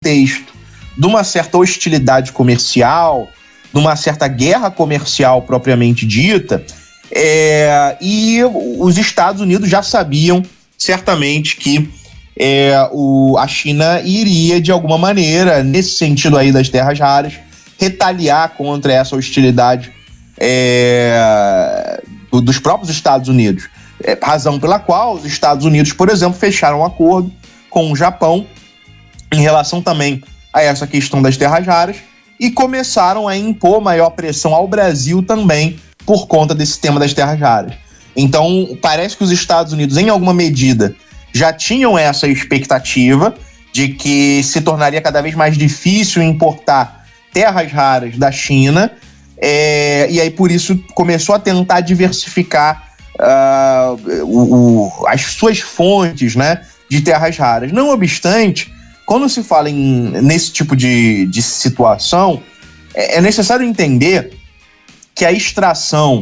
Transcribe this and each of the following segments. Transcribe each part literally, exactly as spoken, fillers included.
contexto de uma certa hostilidade comercial, de uma certa guerra comercial propriamente dita, é, e os Estados Unidos já sabiam certamente que é, o, a China iria, de alguma maneira, nesse sentido aí das terras raras, retaliar contra essa hostilidade é, do, dos próprios Estados Unidos. É, razão pela qual os Estados Unidos, por exemplo, fecharam um acordo com o Japão em relação também a essa questão das terras raras e começaram a impor maior pressão ao Brasil também por conta desse tema das terras raras. Então, parece que os Estados Unidos, em alguma medida, já tinham essa expectativa de que se tornaria cada vez mais difícil importar terras raras da China, é, e aí por isso começou a tentar diversificar uh, o, o, as suas fontes, né, de terras raras. Não obstante, quando se fala em, nesse tipo de, de situação, é, é necessário entender que a extração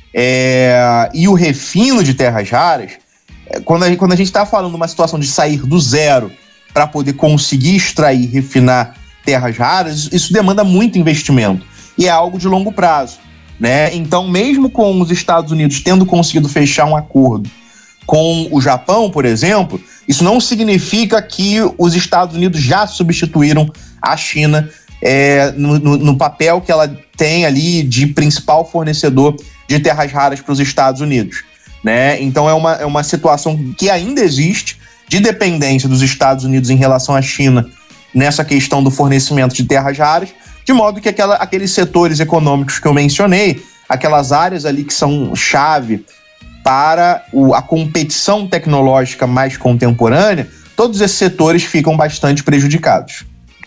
é, e o refino de terras raras, é, quando a, quando a gente está falando de uma situação de sair do zero para poder conseguir extrair e refinar terras raras, isso demanda muito investimento e é algo de longo prazo, né? Então, mesmo com os Estados Unidos tendo conseguido fechar um acordo com o Japão, por exemplo, isso não significa que os Estados Unidos já substituíram a China é, no, no, no papel que ela tem ali de principal fornecedor de terras raras para os Estados Unidos, né? Então é uma, é uma situação que ainda existe de dependência dos Estados Unidos em relação à China nessa questão do fornecimento de terras raras, de modo que aquela, aqueles setores econômicos que eu mencionei, aquelas áreas ali que são chave para o, a competição tecnológica mais contemporânea, todos esses setores ficam bastante prejudicados.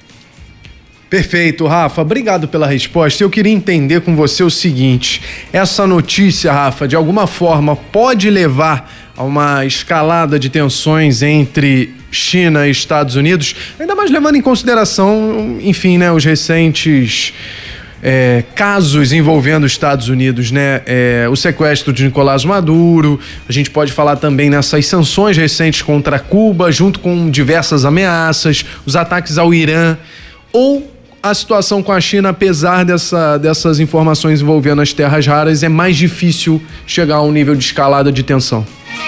Perfeito, Rafa. Obrigado pela resposta. Eu queria entender com você o seguinte: essa notícia, Rafa, de alguma forma pode levar a uma escalada de tensões entre China e Estados Unidos, ainda mais levando em consideração, enfim, né, os recentes É, casos envolvendo os Estados Unidos, né? É, o sequestro de Nicolás Maduro, a gente pode falar também nessas sanções recentes contra Cuba, junto com diversas ameaças, os ataques ao Irã, ou a situação com a China, apesar dessa, dessas informações envolvendo as terras raras, é mais difícil chegar a um nível de escalada de tensão.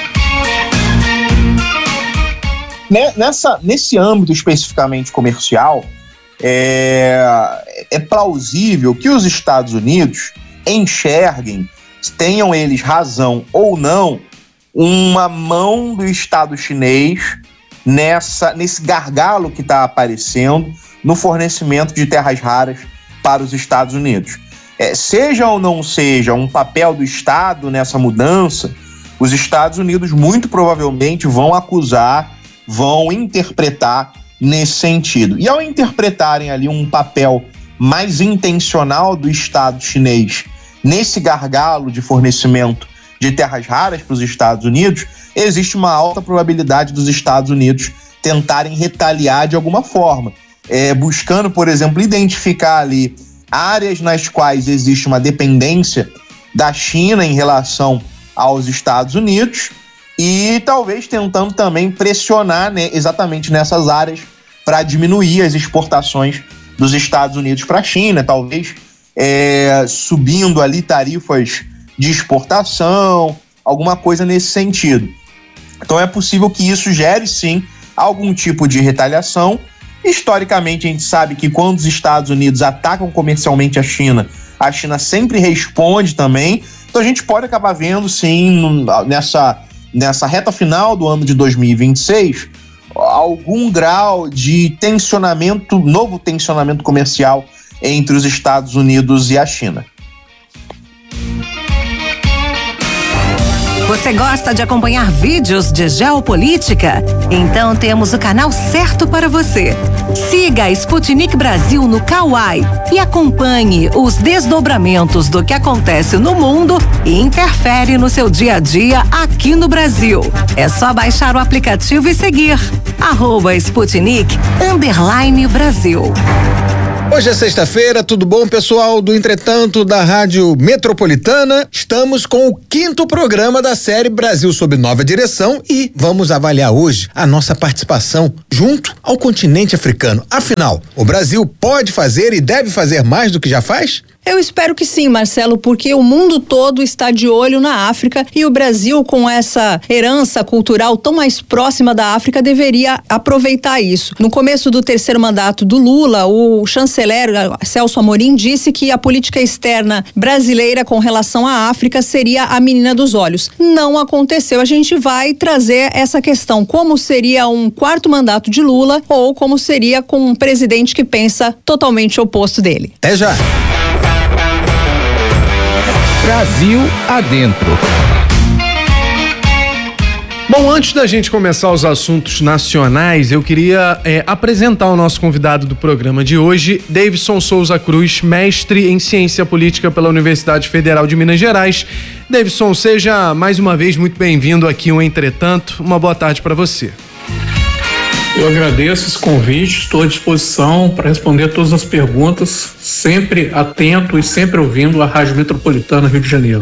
Nessa, nesse âmbito especificamente comercial, É, é plausível que os Estados Unidos enxerguem, tenham eles razão ou não, uma mão do Estado chinês nessa, nesse gargalo que está aparecendo no fornecimento de terras raras para os Estados Unidos. É, seja ou não seja um papel do Estado nessa mudança, os Estados Unidos muito provavelmente vão acusar, vão interpretar nesse sentido. E ao interpretarem ali um papel mais intencional do Estado chinês nesse gargalo de fornecimento de terras raras para os Estados Unidos, existe uma alta probabilidade dos Estados Unidos tentarem retaliar de alguma forma, é, buscando, por exemplo, identificar ali áreas nas quais existe uma dependência da China em relação aos Estados Unidos e talvez tentando também pressionar, né, exatamente nessas áreas para diminuir as exportações dos Estados Unidos para a China, talvez é, subindo ali tarifas de exportação, alguma coisa nesse sentido. Então é possível que isso gere sim algum tipo de retaliação. Historicamente a gente sabe que quando os Estados Unidos atacam comercialmente a China, a China sempre responde também. Então a gente pode acabar vendo sim nessa, nessa reta final do ano de dois mil e vinte e seis algum grau de tensionamento, novo tensionamento comercial entre os Estados Unidos e a China. Você gosta de acompanhar vídeos de geopolítica? Então temos o canal certo para você. Siga a Sputnik Brasil no Kawai e acompanhe os desdobramentos do que acontece no mundo e interfere no seu dia a dia aqui no Brasil. É só baixar o aplicativo e seguir arroba Sputnik underline Brasil. Hoje é sexta-feira, tudo bom, pessoal do Entretanto da Rádio Metropolitana? Estamos com o quinto programa da série Brasil sob nova direção e vamos avaliar hoje a nossa participação junto ao continente africano. Afinal, o Brasil pode fazer e deve fazer mais do que já faz? Eu espero que sim, Marcelo, porque o mundo todo está de olho na África e o Brasil, com essa herança cultural tão mais próxima da África, deveria aproveitar isso. No começo do terceiro mandato do Lula, o chanceler Celso Amorim disse que a política externa brasileira com relação à África seria a menina dos olhos. Não aconteceu. A gente vai trazer essa questão, como seria um quarto mandato de Lula ou como seria com um presidente que pensa totalmente oposto dele. Até já! Brasil adentro. Bom, antes da gente começar os assuntos nacionais, eu queria é, apresentar o nosso convidado do programa de hoje, Davidson Souza Cruz, mestre em Ciência Política pela Universidade Federal de Minas Gerais. Davidson, seja mais uma vez muito bem-vindo aqui ao Entretanto. Uma boa tarde para você. Eu agradeço esse convite, estou à disposição para responder todas as perguntas, sempre atento e sempre ouvindo a Rádio Metropolitana Rio de Janeiro.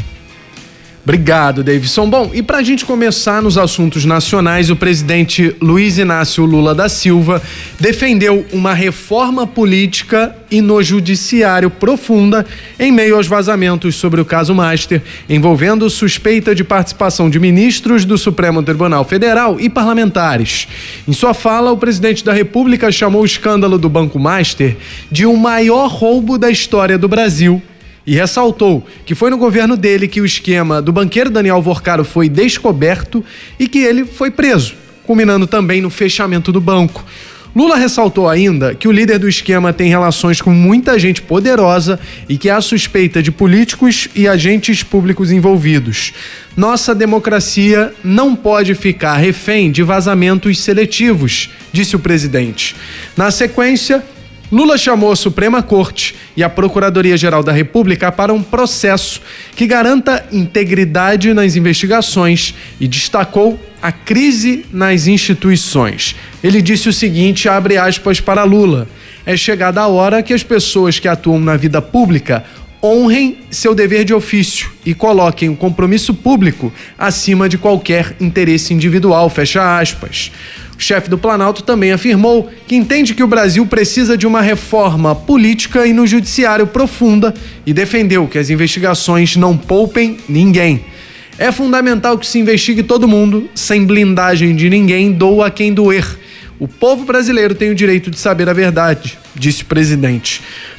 Obrigado, Davidson. Bom, e para a gente começar nos assuntos nacionais, o presidente Luiz Inácio Lula da Silva defendeu uma reforma política e no judiciário profunda em meio aos vazamentos sobre o caso Master, envolvendo suspeita de participação de ministros do Supremo Tribunal Federal e parlamentares. Em sua fala, o presidente da República chamou o escândalo do Banco Master de o maior roubo da história do Brasil e ressaltou que foi no governo dele que o esquema do banqueiro Daniel Alvorcaro foi descoberto e que ele foi preso, culminando também no fechamento do banco. Lula ressaltou ainda que o líder do esquema tem relações com muita gente poderosa e que há suspeita de políticos e agentes públicos envolvidos. Nossa democracia não pode ficar refém de vazamentos seletivos, disse o presidente. Na sequência, Lula chamou a Suprema Corte e a Procuradoria-Geral da República para um processo que garanta integridade nas investigações e destacou a crise nas instituições. Ele disse o seguinte, abre aspas para Lula: é chegada a hora que as pessoas que atuam na vida pública honrem seu dever de ofício e coloquem o compromisso público acima de qualquer interesse individual, fecha aspas. O chefe do Planalto também afirmou que entende que o Brasil precisa de uma reforma política e no judiciário profunda e defendeu que as investigações não poupem ninguém. É fundamental que se investigue todo mundo, sem blindagem de ninguém, doa quem doer. O povo brasileiro tem o direito de saber a verdade, disse o presidente.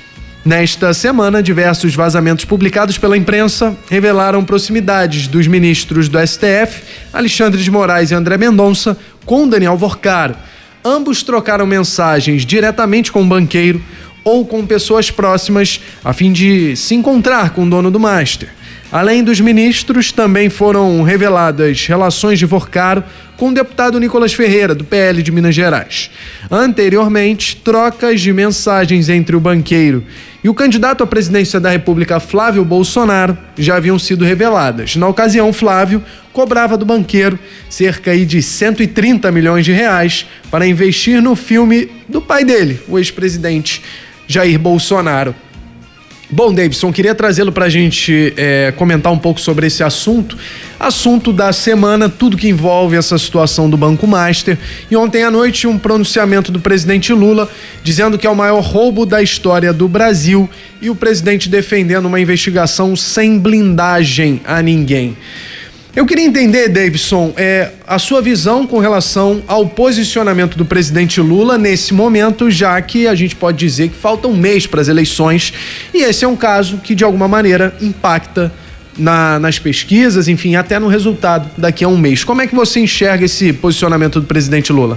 Nesta semana, diversos vazamentos publicados pela imprensa revelaram proximidades dos ministros do S T F, Alexandre de Moraes e André Mendonça, com Daniel Alvorcaro. Ambos trocaram mensagens diretamente com o banqueiro ou com pessoas próximas a fim de se encontrar com o dono do Master. Além dos ministros, também foram reveladas relações de Alvorcaro com o deputado Nicolas Ferreira, do P L de Minas Gerais. Anteriormente, trocas de mensagens entre o banqueiro e o candidato à presidência da República, Flávio Bolsonaro, já haviam sido reveladas. Na ocasião, Flávio cobrava do banqueiro cerca de cento e trinta milhões de reais para investir no filme do pai dele, o ex-presidente Jair Bolsonaro. Bom, Davidson, queria trazê-lo para a gente é, comentar um pouco sobre esse assunto. Assunto da semana, tudo que envolve essa situação do Banco Master. E ontem à noite, um pronunciamento do presidente Lula dizendo que é o maior roubo da história do Brasil e o presidente defendendo uma investigação sem blindagem a ninguém. Eu queria entender, Davidson, é, a sua visão com relação ao posicionamento do presidente Lula nesse momento, já que a gente pode dizer que falta um mês para as eleições e esse é um caso que, de alguma maneira, impacta na, nas pesquisas, enfim, até no resultado daqui a um mês. Como é que você enxerga esse posicionamento do presidente Lula?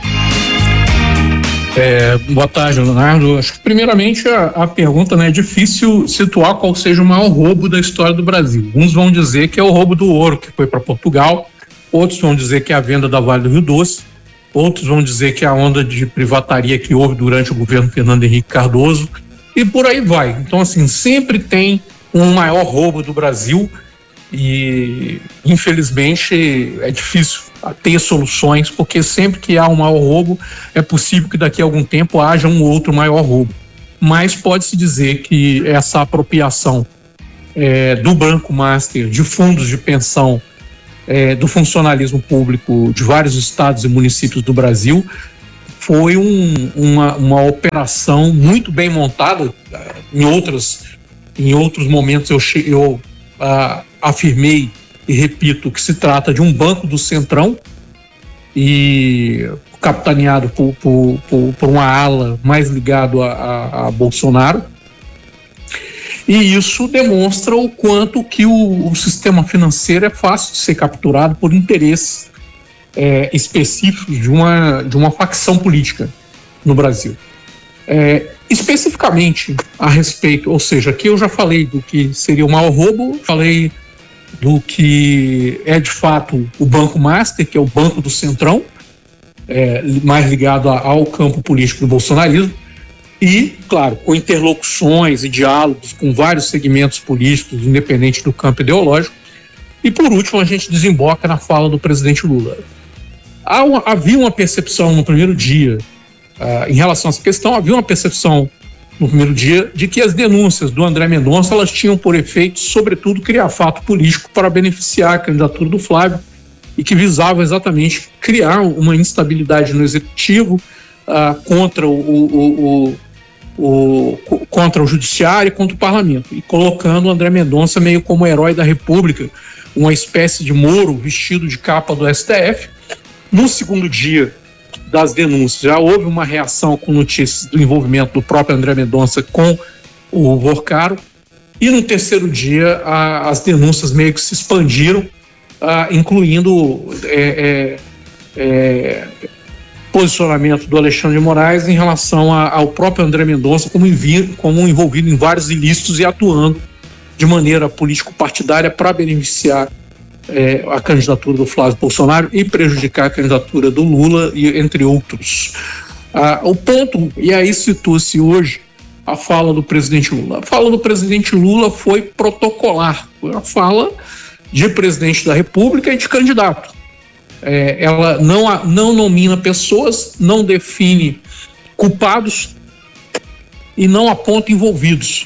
É, boa tarde, Leonardo. Acho que primeiramente a, a pergunta, né, é difícil situar qual seja o maior roubo da história do Brasil. Uns vão dizer que é o roubo do ouro que foi para Portugal, outros vão dizer que é a venda da Vale do Rio Doce, outros vão dizer que é a onda de privataria que houve durante o governo Fernando Henrique Cardoso e por aí vai. Então, assim, sempre tem um maior roubo do Brasil e, infelizmente, é difícil ter soluções, porque sempre que há um maior roubo, é possível que daqui a algum tempo haja um outro maior roubo. mas pode-se dizer que essa apropriação é, do Banco Master de fundos de pensão é, do funcionalismo público de vários estados e municípios do Brasil foi um, uma, uma operação muito bem montada. Em, outras, em outros momentos eu, eu ah, afirmei e repito que se trata de um banco do Centrão e capitaneado por, por, por, por uma ala mais ligado a, a, a Bolsonaro, e isso demonstra o quanto que o, o sistema financeiro é fácil de ser capturado por interesses é, específicos de uma, de uma facção política no Brasil. É, especificamente a respeito, ou seja, aqui eu já falei do que seria o maior roubo, falei do que é de fato o Banco Master, que é o banco do Centrão, é, mais ligado a, ao campo político do bolsonarismo, e, claro, com interlocuções e diálogos com vários segmentos políticos, independente do campo ideológico. E, por último, a gente desemboca na fala do presidente Lula. Há uma, havia uma percepção no primeiro dia, uh, em relação a essa questão, havia uma percepção no primeiro dia de que as denúncias do André Mendonça elas tinham por efeito, sobretudo, criar fato político para beneficiar a candidatura do Flávio e que visava exatamente criar uma instabilidade no executivo uh, contra o, o, o, o, contra o judiciário e contra o parlamento, e colocando o André Mendonça meio como herói da República, uma espécie de Moro vestido de capa do S T F. No segundo dia das denúncias, já houve uma reação com notícias do envolvimento do próprio André Mendonça com o Vorcaro, e no terceiro dia a, as denúncias meio que se expandiram, a, incluindo é, é, é, posicionamento do Alexandre de Moraes em relação a, ao próprio André Mendonça como, envi, como envolvido em vários ilícitos e atuando de maneira político-partidária para beneficiar É, a candidatura do Flávio Bolsonaro e prejudicar a candidatura do Lula, e, entre outros. Ah, o ponto, e aí situa-se hoje a fala do presidente Lula. A fala do presidente Lula foi protocolar, foi a fala de presidente da República e de candidato. É, ela não, não nomina pessoas, não define culpados e não aponta envolvidos.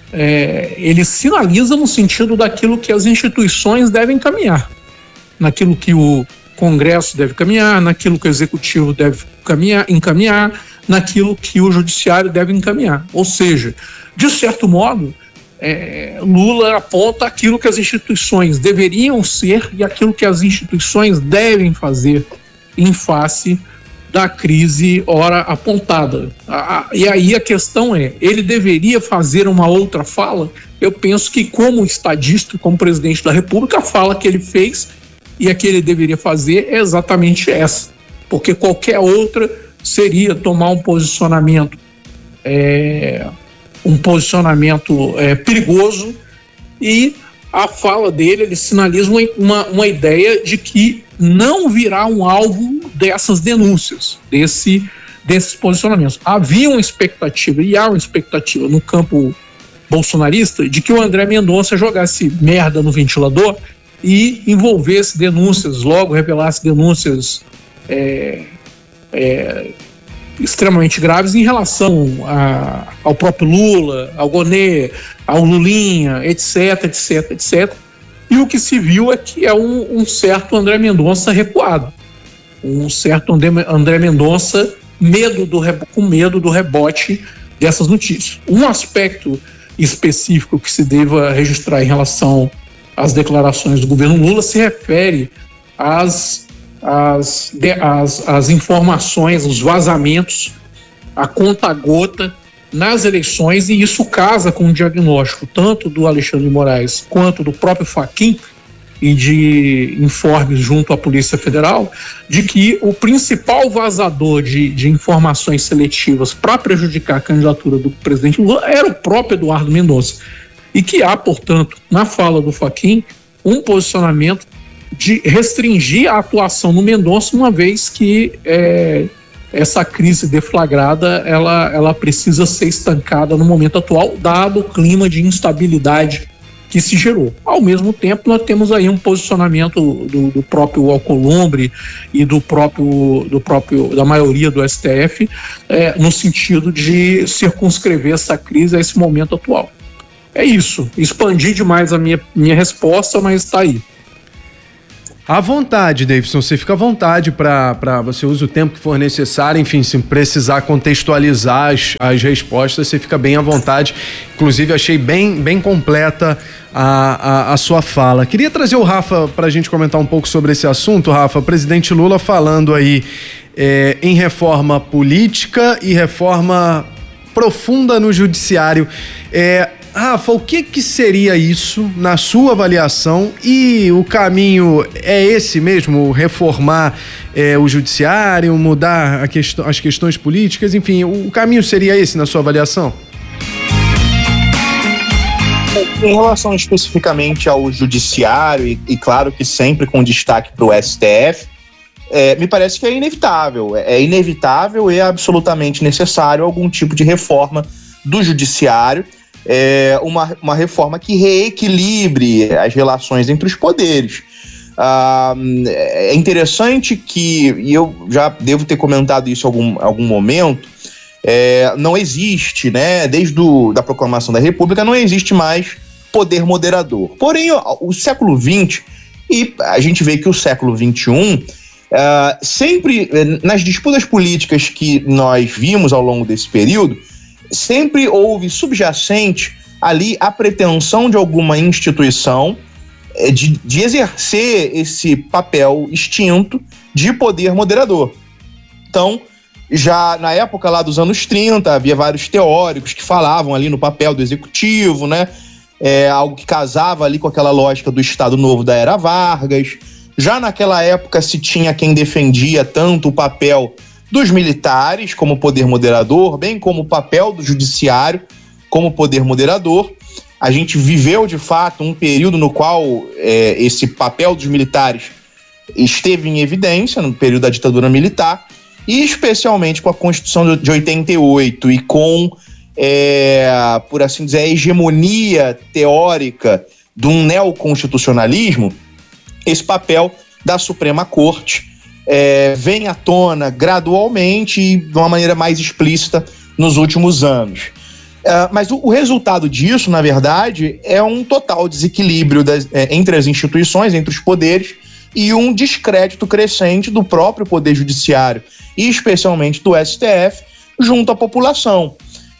É, ele sinaliza no sentido daquilo que as instituições devem caminhar, naquilo que o Congresso deve caminhar, naquilo que o Executivo deve caminhar, encaminhar, naquilo que o Judiciário deve encaminhar. Ou seja, de certo modo, é, Lula aponta aquilo que as instituições deveriam ser e aquilo que as instituições devem fazer em face da crise ora apontada. E aí a questão é, ele deveria fazer uma outra fala? Eu penso que, como estadista, como presidente da República, a fala que ele fez e a que ele deveria fazer é exatamente essa, porque qualquer outra seria tomar um posicionamento é, um posicionamento é, perigoso, e a fala dele, ele sinaliza uma, uma, uma ideia de que não virá um alvo dessas denúncias, desse, desses posicionamentos. Havia uma expectativa, e há uma expectativa no campo bolsonarista, de que o André Mendonça jogasse merda no ventilador e envolvesse denúncias, logo revelasse denúncias é, é, extremamente graves em relação a, ao próprio Lula, ao Gonê, ao Lulinha, etc, etc, etc. E o que se viu é que é um, um certo André Mendonça recuado, um certo André Mendonça medo do, com medo do rebote dessas notícias. Um aspecto específico que se deva registrar em relação às declarações do governo Lula se refere às, às, às, às informações, os vazamentos, a conta-gota nas eleições, e isso casa com o diagnóstico tanto do Alexandre de Moraes quanto do próprio Fachin e de informes junto à Polícia Federal, de que o principal vazador de, de informações seletivas para prejudicar a candidatura do presidente Lula era o próprio Eduardo Mendonça, e que há, portanto, na fala do Fachin, um posicionamento de restringir a atuação no Mendonça, uma vez que é, essa crise deflagrada ela, ela precisa ser estancada no momento atual, dado o clima de instabilidade que se gerou. Ao mesmo tempo, nós temos aí um posicionamento do, do próprio Alcolumbre e do próprio, do próprio da maioria do S T F é, no sentido de circunscrever essa crise a esse momento atual. É isso. Expandi demais a minha, minha resposta, mas está aí. À vontade, Davidson, você fica à vontade para você usa o tempo que for necessário, enfim, se precisar contextualizar as, as respostas, você fica bem à vontade. Inclusive, achei bem, bem completa a, a, a sua fala. Queria trazer o Rafa para a gente comentar um pouco sobre esse assunto, Rafa. Presidente Lula falando aí é, em reforma política e reforma profunda no judiciário. É, Rafa, o que que seria isso na sua avaliação, e o caminho é esse mesmo, reformar é, o judiciário, mudar a questão, as questões políticas, enfim, o caminho seria esse na sua avaliação? Em relação especificamente ao judiciário, e, e claro que sempre com destaque para o S T F, é, me parece que é inevitável, é inevitável e absolutamente necessário algum tipo de reforma do judiciário, É uma, uma reforma que reequilibre as relações entre os poderes. Ah, é interessante que, e eu já devo ter comentado isso em algum, algum momento, é, não existe, né, desde o, da proclamação da República, não existe mais poder moderador. Porém, o, o século vinte, e a gente vê que o século vinte e um, ah, sempre, nas disputas políticas que nós vimos ao longo desse período, sempre houve subjacente ali a pretensão de alguma instituição de, de exercer esse papel extinto de poder moderador. Então, já na época lá dos anos trinta, havia vários teóricos que falavam ali no papel do executivo, né? É, algo que casava ali com aquela lógica do Estado Novo da era Vargas. Já naquela época se tinha quem defendia tanto o papel dos militares como poder moderador, bem como o papel do judiciário como poder moderador. A gente viveu, de fato, um período no qual é, esse papel dos militares esteve em evidência, no período da ditadura militar, e especialmente com a Constituição de oitenta e oito e com, é, por assim dizer, a hegemonia teórica de um neoconstitucionalismo, esse papel da Suprema Corte É, vem à tona gradualmente e de uma maneira mais explícita nos últimos anos. É, mas o, o resultado disso, na verdade, é um total desequilíbrio das, é, entre as instituições, entre os poderes, e um descrédito crescente do próprio Poder Judiciário, e especialmente do S T F, junto à população.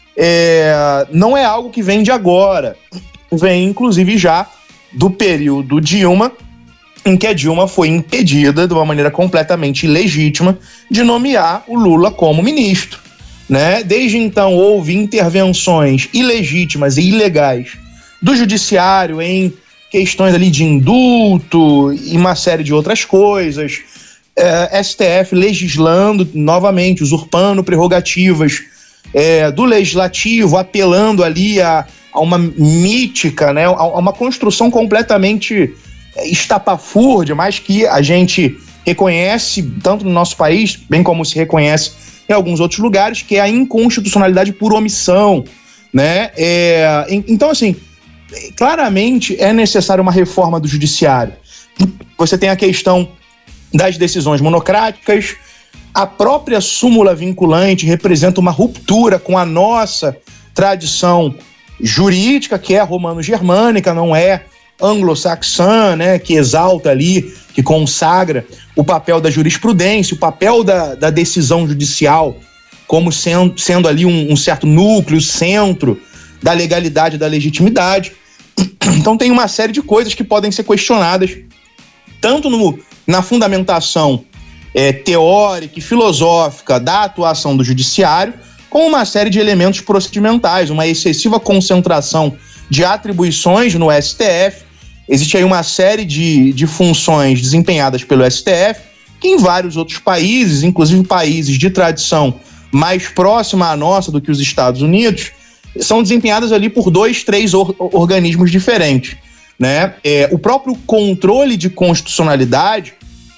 É, não é algo que vem de agora, vem inclusive já do período Dilma, em que a Dilma foi impedida, de uma maneira completamente ilegítima, de nomear o Lula como ministro, né? Desde então houve intervenções ilegítimas e ilegais do judiciário em questões ali de indulto e uma série de outras coisas, é, S T F legislando novamente, usurpando prerrogativas é, do legislativo, apelando ali a, a uma mítica, né? a, a uma construção completamente estapafúrdia, mas que a gente reconhece tanto no nosso país, bem como se reconhece em alguns outros lugares, que é a inconstitucionalidade por omissão, né? É, então, assim, claramente é necessária uma reforma do judiciário. Você tem a questão das decisões monocráticas, a própria súmula vinculante representa uma ruptura com a nossa tradição jurídica, que é a romano-germânica, não é anglo-saxã, né, que exalta ali, que consagra o papel da jurisprudência, o papel da, da decisão judicial como sendo, sendo ali um, um certo núcleo, centro da legalidade e da legitimidade. Então tem uma série de coisas que podem ser questionadas, tanto no, na fundamentação é, teórica e filosófica da atuação do judiciário, como uma série de elementos procedimentais, uma excessiva concentração de atribuições no S T F. Existe aí uma série de, de funções desempenhadas pelo S T F, que em vários outros países, inclusive países de tradição mais próxima à nossa do que os Estados Unidos, são desempenhadas ali por dois, três or- organismos diferentes, né? É, o próprio controle de constitucionalidade,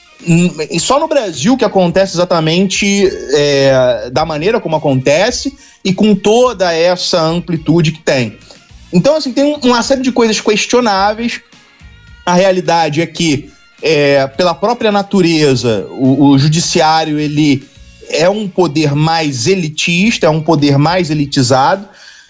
e só no Brasil que acontece exatamente é, da maneira como acontece e com toda essa amplitude que tem. Então, assim, tem uma série de coisas questionáveis. A realidade é que, é, pela própria natureza, o, o judiciário ele é um poder mais elitista, é um poder mais elitizado,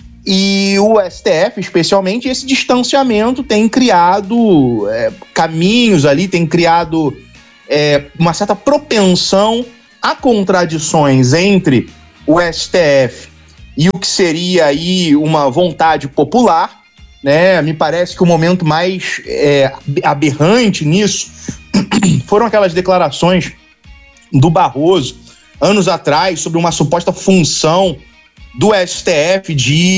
e o S T F, especialmente, esse distanciamento tem criado é, caminhos ali, tem criado é, uma certa propensão a contradições entre o S T F e o que seria aí uma vontade popular, né? Me parece que o momento mais é, aberrante nisso foram aquelas declarações do Barroso, anos atrás, sobre uma suposta função do S T F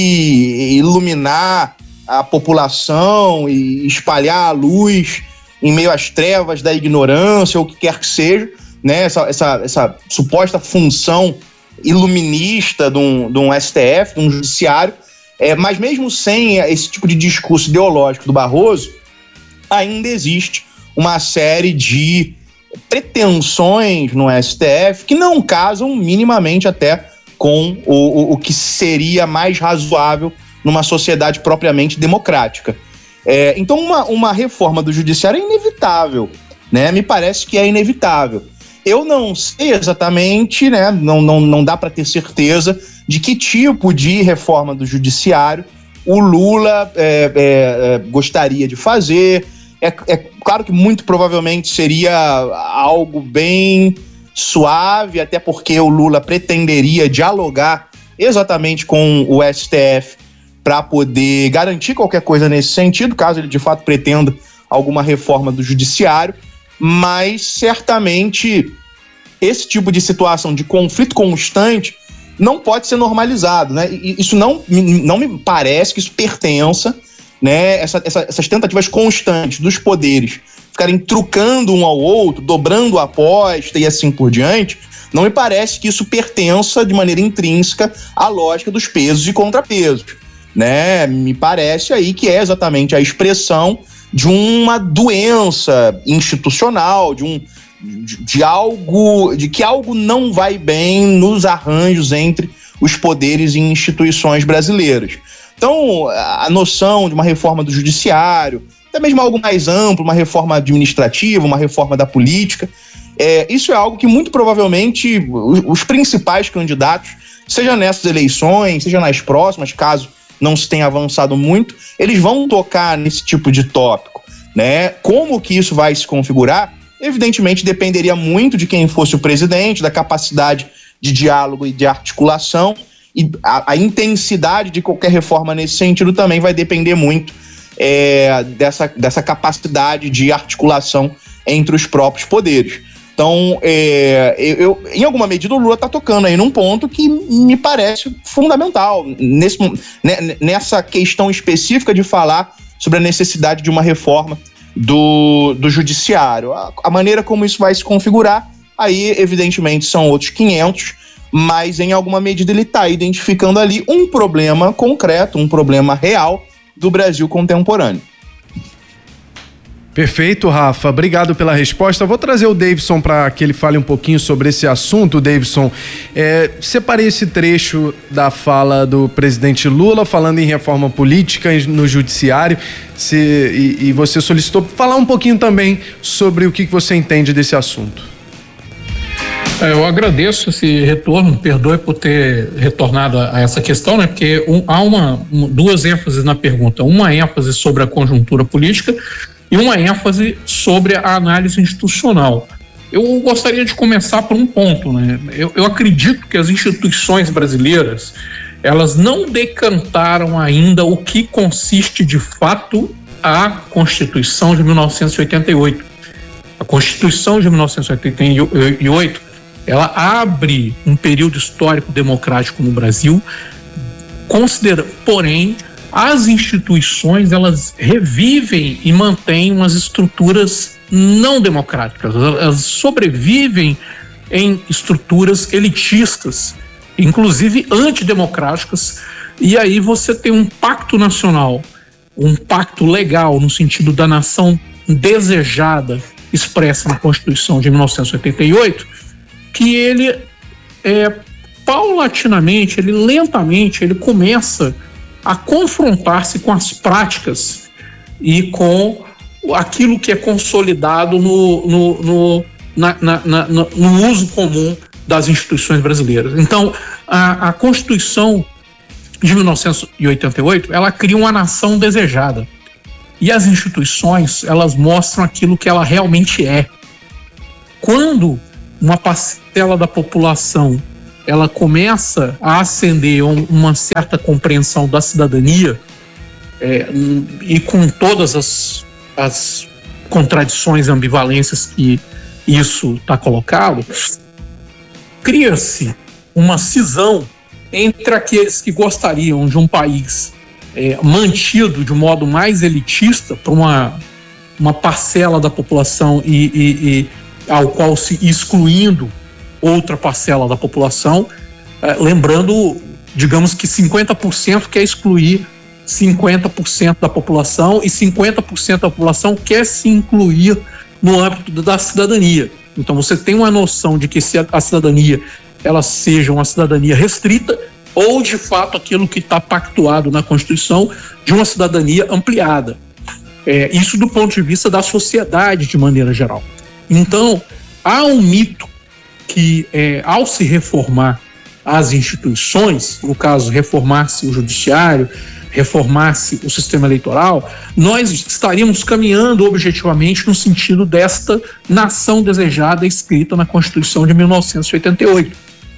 de iluminar a população e espalhar a luz em meio às trevas da ignorância, ou o que quer que seja, né? Essa, essa, essa suposta função iluminista de um, de um S T F, de um judiciário. É, mas mesmo sem esse tipo de discurso ideológico do Barroso, ainda existe uma série de pretensões no S T F que não casam minimamente até com o, o, o que seria mais razoável numa sociedade propriamente democrática. É, então uma, uma reforma do judiciário é inevitável, né? Me parece que é inevitável. Eu não sei exatamente, né? Não, não, não dá para ter certeza de que tipo de reforma do judiciário o Lula é, é, é, gostaria de fazer. É, é claro que muito provavelmente seria algo bem suave, até porque o Lula pretenderia dialogar exatamente com o S T F para poder garantir qualquer coisa nesse sentido, caso ele de fato pretenda alguma reforma do judiciário, mas certamente esse tipo de situação de conflito constante não pode ser normalizado, né? E isso não, não me parece que isso pertença, né? Essa, essa, essas tentativas constantes dos poderes ficarem trucando um ao outro, dobrando a aposta e assim por diante, não me parece que isso pertença de maneira intrínseca à lógica dos pesos e contrapesos, né? Me parece aí que é exatamente a expressão de uma doença institucional, de um de, de algo, de que algo não vai bem nos arranjos entre os poderes e instituições brasileiras. Então, a noção de uma reforma do judiciário, até mesmo algo mais amplo, uma reforma administrativa, uma reforma da política, é, isso é algo que muito provavelmente os, os principais candidatos, seja nessas eleições, seja nas próximas, caso não se tenha avançado muito, eles vão tocar nesse tipo de tópico, né? Como que isso vai se configurar? Evidentemente dependeria muito de quem fosse o presidente, da capacidade de diálogo e de articulação, e a, a intensidade de qualquer reforma nesse sentido também vai depender muito é, dessa, dessa capacidade de articulação entre os próprios poderes. Então, é, eu, em alguma medida, o Lula está tocando aí num ponto que me parece fundamental, nesse, né, nessa questão específica de falar sobre a necessidade de uma reforma do, do judiciário. A, a maneira como isso vai se configurar, aí, evidentemente, são outros quinhentos, mas em alguma medida ele está identificando ali um problema concreto, um problema real do Brasil contemporâneo. Perfeito, Rafa. Obrigado pela resposta. Vou trazer o Davidson para que ele fale um pouquinho sobre esse assunto. Davidson, é, separei esse trecho da fala do presidente Lula falando em reforma política no judiciário se, e, e você solicitou falar um pouquinho também sobre o que você entende desse assunto. Eu agradeço esse retorno, perdoe por ter retornado a, a essa questão, né? Porque um, há uma, um, duas ênfases na pergunta. Uma ênfase sobre a conjuntura política e uma ênfase sobre a análise institucional. Eu gostaria de começar por um ponto, né? Eu, eu acredito que as instituições brasileiras, elas não decantaram ainda o que consiste de fato a Constituição de mil novecentos e oitenta e oito. A Constituição de mil novecentos e oitenta e oito, ela abre um período histórico democrático no Brasil, considera, porém, as instituições, elas revivem e mantêm umas estruturas não democráticas, elas sobrevivem em estruturas elitistas, inclusive antidemocráticas, e aí você tem um pacto nacional, um pacto legal no sentido da nação desejada, expressa na Constituição de mil novecentos e oitenta e oito, que ele, é, paulatinamente, ele lentamente, ele começa a confrontar-se com as práticas e com aquilo que é consolidado no, no, no, na, na, na, no uso comum das instituições brasileiras. Então, a, a Constituição de mil novecentos e oitenta e oito, ela cria uma nação desejada. E as instituições, elas mostram aquilo que ela realmente é. Quando uma parcela da população ela começa a ascender uma certa compreensão da cidadania, é, e com todas as, as contradições e ambivalências que isso está colocado, cria-se uma cisão entre aqueles que gostariam de um país é, mantido de um modo mais elitista para uma, uma parcela da população e, e, e ao qual se excluindo outra parcela da população, é, lembrando, digamos que cinquenta por cento quer excluir cinquenta por cento da população e cinquenta por cento da população quer se incluir no âmbito da cidadania. Então você tem uma noção de que se a cidadania ela seja uma cidadania restrita ou de fato aquilo que está pactuado na Constituição de uma cidadania ampliada. É, isso do ponto de vista da sociedade de maneira geral. Então há um mito que é, ao se reformar as instituições, no caso reformar-se o judiciário, reformar-se o sistema eleitoral, nós estaríamos caminhando objetivamente no sentido desta nação desejada escrita na Constituição de mil novecentos e oitenta e oito.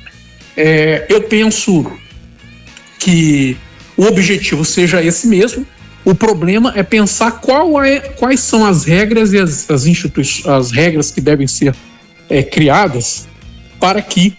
É, eu penso que o objetivo seja esse mesmo. O problema é pensar qual é, quais são as regras e as, as, instituições, as regras que devem ser é, criadas para que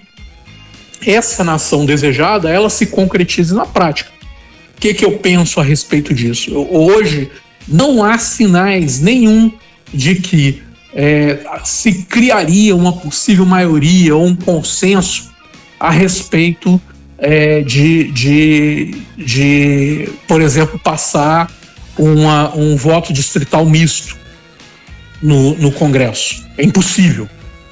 essa nação desejada ela se concretize na prática. O que, que eu penso a respeito disso? Hoje não há sinais nenhum de que é, se criaria uma possível maioria ou um consenso a respeito é, de, de, de, por exemplo, passar uma, um voto distrital misto no, no Congresso. É impossível.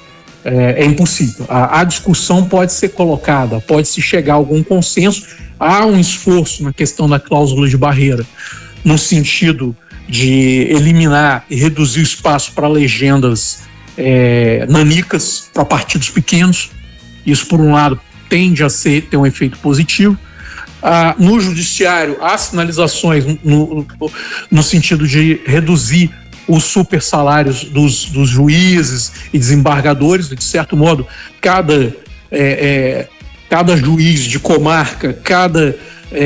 É, é impossível. A, a discussão pode ser colocada, pode-se chegar a algum consenso. Há um esforço na questão da cláusula de barreira, no sentido de eliminar e reduzir o espaço para legendas é, nanicas, para partidos pequenos. Isso, por um lado, tende a ser, ter um efeito positivo. Ah, no judiciário, há sinalizações no, no, no sentido de reduzir os super salários dos, dos juízes e desembargadores. De certo modo, cada, é, é, cada juiz de comarca, cada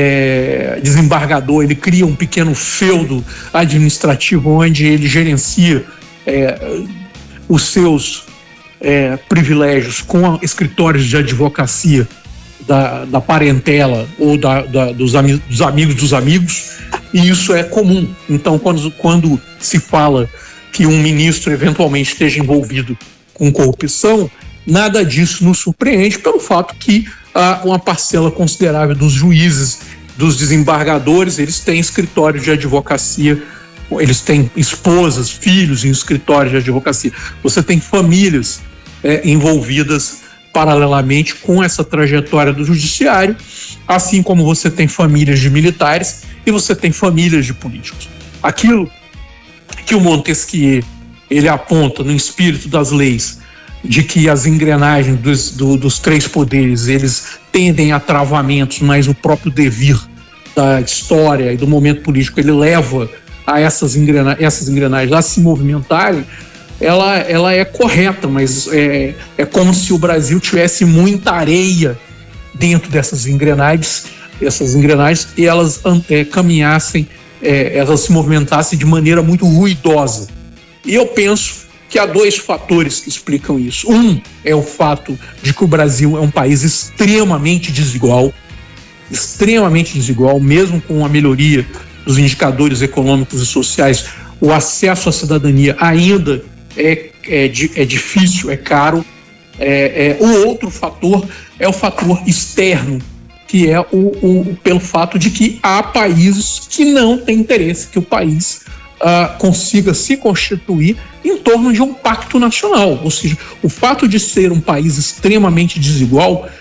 é, desembargador, ele cria um pequeno feudo administrativo onde ele gerencia é, os seus é, privilégios com escritórios de advocacia da, da parentela ou da, da, dos, ami- dos amigos dos amigos, e isso é comum. Então, quando, quando se fala que um ministro eventualmente esteja envolvido com corrupção, nada disso nos surpreende pelo fato que há uma parcela considerável dos juízes, dos desembargadores, eles têm escritórios de advocacia, eles têm esposas, filhos em escritórios de advocacia. Você tem famílias é, envolvidas paralelamente com essa trajetória do judiciário, assim como você tem famílias de militares e você tem famílias de políticos. Aquilo que o Montesquieu ele aponta no espírito das leis, de que as engrenagens dos, do, dos três poderes eles tendem a travamentos, mas o próprio devir da história e do momento político ele leva a essas, engrena, essas engrenagens a se movimentarem, ela, ela é correta, mas é, é como se o Brasil tivesse muita areia dentro dessas engrenagens, essas engrenagens e elas é, caminhassem, é, elas se movimentassem de maneira muito ruidosa. E eu penso que há dois fatores que explicam isso. Um é o fato de que o Brasil é um país extremamente desigual, extremamente desigual, mesmo com a melhoria dos indicadores econômicos e sociais, o acesso à cidadania ainda é, é, é difícil, é caro. É, é, o outro fator é o fator externo, que é o, o, pelo fato de que há países que não têm interesse que o país uh, consiga se constituir em torno de um pacto nacional. Ou seja, o fato de ser um país extremamente desigual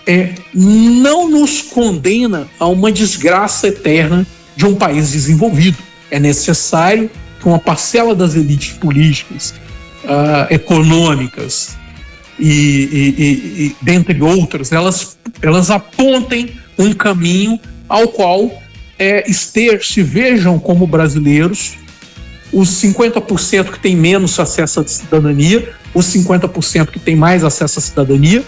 é, não nos condena a uma desgraça eterna de um país desenvolvido. É necessário que uma parcela das elites políticas, uh, econômicas e, e, e, e dentre outras, elas, elas apontem um caminho ao qual é, ester, se vejam como brasileiros, os cinquenta por cento que têm menos acesso à cidadania, os cinquenta por cento que têm mais acesso à cidadania,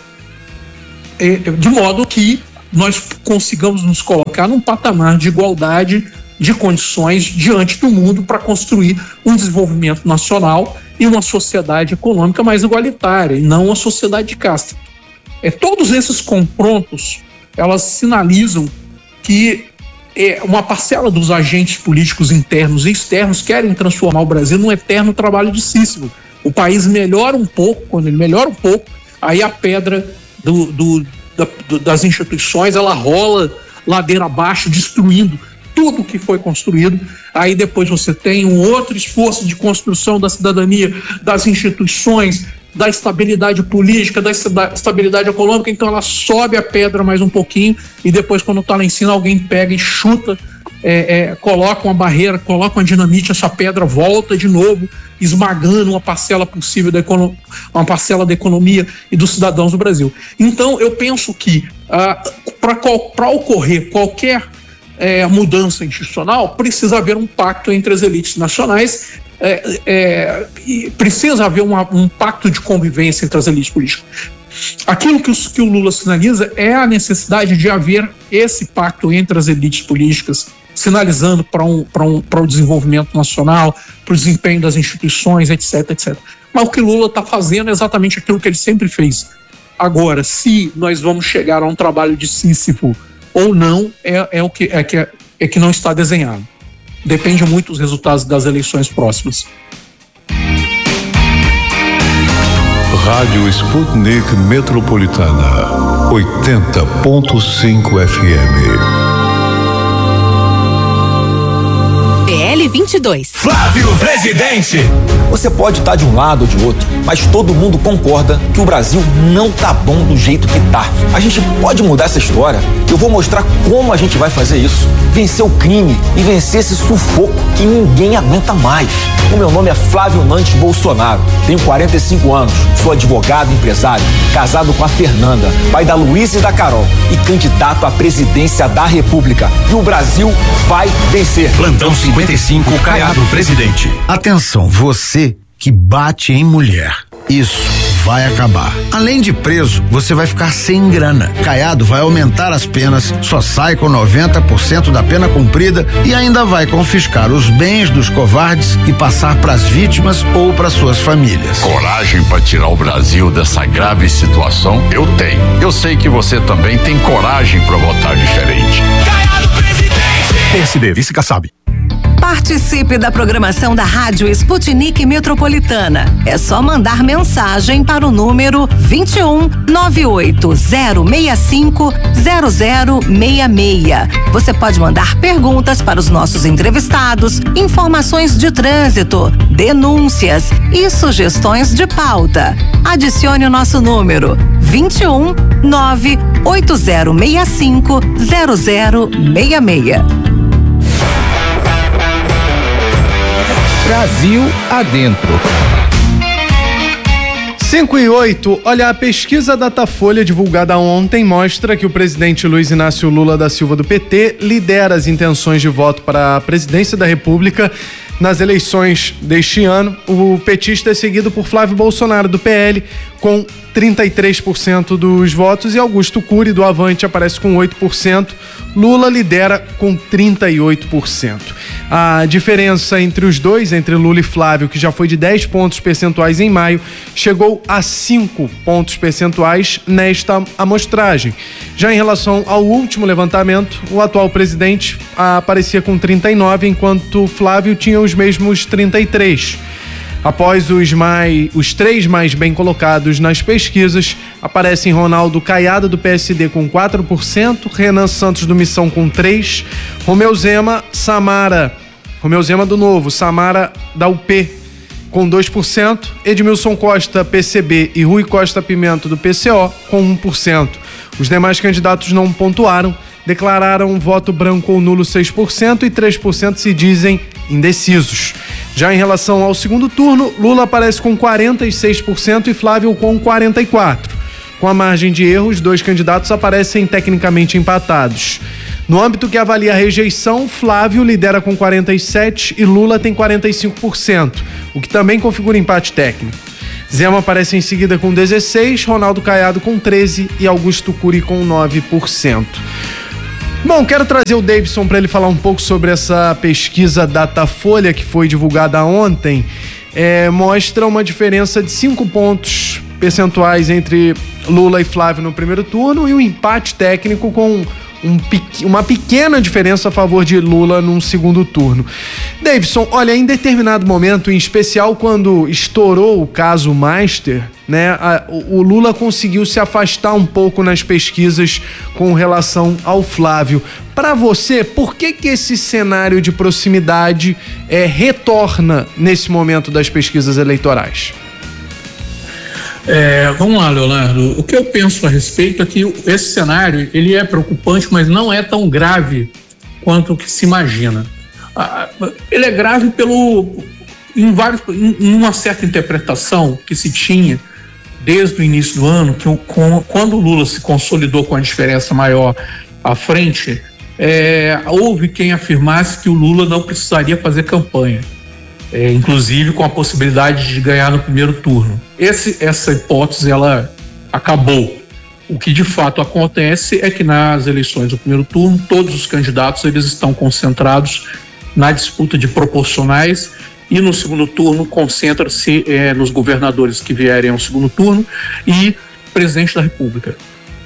é, de modo que nós consigamos nos colocar num patamar de igualdade de condições diante do mundo para construir um desenvolvimento nacional e uma sociedade econômica mais igualitária, e não uma sociedade de casta. É, todos esses confrontos, elas sinalizam que é, uma parcela dos agentes políticos internos e externos querem transformar o Brasil num eterno trabalho de Sísifo. O país melhora um pouco, quando ele melhora um pouco, aí a pedra do, do, da, do, das instituições, ela rola ladeira abaixo, destruindo tudo que foi construído. Aí depois você tem um outro esforço de construção da cidadania, das instituições, da estabilidade política, da estabilidade econômica. Então ela sobe a pedra mais um pouquinho e depois, quando está lá em cima, alguém pega e chuta, é, é, coloca uma barreira, coloca uma dinamite, essa pedra volta de novo, esmagando uma parcela possível da economia, uma parcela da economia e dos cidadãos do Brasil. Então eu penso que ah, para ocorrer qualquer É, mudança institucional, precisa haver um pacto entre as elites nacionais, é, é, e precisa haver uma, um pacto de convivência entre as elites políticas. Aquilo que, os, que o Lula sinaliza é a necessidade de haver esse pacto entre as elites políticas, sinalizando para um, para um, para o desenvolvimento nacional, para o desempenho das instituições, etc, etcétera. Mas o que o Lula está fazendo é exatamente aquilo que ele sempre fez. Agora, se nós vamos chegar a um trabalho de Sísifo ou não, é, é o que, é, que, é que não está desenhado. Depende muito dos resultados das eleições próximas. Rádio Sputnik Metropolitana, oitenta ponto cinco F M. P L vinte e dois. Flávio Presidente! Você pode estar de um lado ou de outro, mas todo mundo concorda que o Brasil não tá bom do jeito que tá. A gente pode mudar essa história. Eu vou mostrar como a gente vai fazer isso. Vencer o crime e vencer esse sufoco que ninguém aguenta mais. O meu nome é Flávio Nantes Bolsonaro. Tenho quarenta e cinco anos, sou advogado e empresário, casado com a Fernanda, pai da Luísa e da Carol e candidato à presidência da República. E o Brasil vai vencer. Plantão cinquenta e cinco, Caiado Presidente. Atenção, você que bate em mulher. Isso vai acabar. Além de preso, você vai ficar sem grana. Caiado vai aumentar as penas, só sai com noventa por cento da pena cumprida e ainda vai confiscar os bens dos covardes e passar para as vítimas ou para suas famílias. Coragem para tirar o Brasil dessa grave situação? Eu tenho. Eu sei que você também tem coragem para votar diferente. Caiado Presidente! P S D, vice-Kassab. Participe da programação da Rádio Sputnik Metropolitana. É só mandar mensagem para o número vinte e um, nove oito zero seis cinco, zero zero seis seis. Você pode mandar perguntas para os nossos entrevistados, informações de trânsito, denúncias e sugestões de pauta. Adicione o nosso número vinte e um, nove oito zero seis cinco, zero zero seis seis. Brasil Adentro. cinco e oito, olha, a pesquisa Datafolha divulgada ontem mostra que o presidente Luiz Inácio Lula da Silva do P T lidera as intenções de voto para a presidência da República nas eleições deste ano. O petista é seguido por Flávio Bolsonaro do P L com trinta e três por cento dos votos e Augusto Cury do Avante aparece com oito por cento. Lula lidera com trinta e oito por cento. A diferença entre os dois, entre Lula e Flávio, que já foi de dez pontos percentuais em maio, chegou a cinco pontos percentuais nesta amostragem. Já em relação ao último levantamento, o atual presidente aparecia com trinta e nove, enquanto Flávio tinha os mesmos trinta e três. Após os, mais, os três mais bem colocados nas pesquisas, aparecem Ronaldo Caiado, do P S D, com quatro por cento, Renan Santos, do Missão, com três por cento, Romeu Zema, Samara, Romeu Zema do Novo, Samara da U P, com dois por cento, Edmilson Costa, P C B, e Rui Costa Pimento, do P C O, com um por cento. Os demais candidatos não pontuaram, declararam voto branco ou nulo seis por cento e três por cento se dizem indecisos. Já em relação ao segundo turno, Lula aparece com quarenta e seis por cento e Flávio com quarenta e quatro por cento. Com a margem de erro, os dois candidatos aparecem tecnicamente empatados. No âmbito que avalia a rejeição, Flávio lidera com quarenta e sete por cento e Lula tem quarenta e cinco por cento, o que também configura empate técnico. Zema aparece em seguida com dezesseis por cento, Ronaldo Caiado com treze por cento e Augusto Cury com nove por cento. Bom, quero trazer o Davidson para ele falar um pouco sobre essa pesquisa Datafolha que foi divulgada ontem. É, mostra uma diferença de cinco pontos percentuais entre Lula e Flávio no primeiro turno e um empate técnico com um, uma pequena diferença a favor de Lula num segundo turno. Davidson, olha, em determinado momento, em especial quando estourou o caso Master, né, a, o, o Lula conseguiu se afastar um pouco nas pesquisas com relação ao Flávio. Para você, por que que esse cenário de proximidade é, retorna nesse momento das pesquisas eleitorais? É, vamos lá, Leonardo. O que eu penso a respeito é que esse cenário ele é preocupante, mas não é tão grave quanto o que se imagina. Ah, ele é grave pelo em vários, em, em uma certa interpretação que se tinha desde o início do ano, que o, com, quando o Lula se consolidou com a diferença maior à frente, é, houve quem afirmasse que o Lula não precisaria fazer campanha. É, inclusive com a possibilidade de ganhar no primeiro turno. Esse, essa hipótese ela acabou. O que de fato acontece é que nas eleições do primeiro turno todos os candidatos eles estão concentrados na disputa de proporcionais e no segundo turno concentra-se é, nos governadores que vierem ao segundo turno e presidente da República.